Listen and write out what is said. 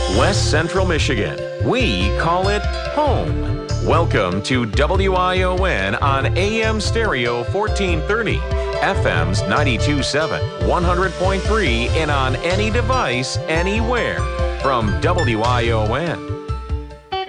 West Central Michigan. We call it home. Welcome to WION on AM Stereo 1430, FM's 92.7, 100.3, and on any device, anywhere. From WION,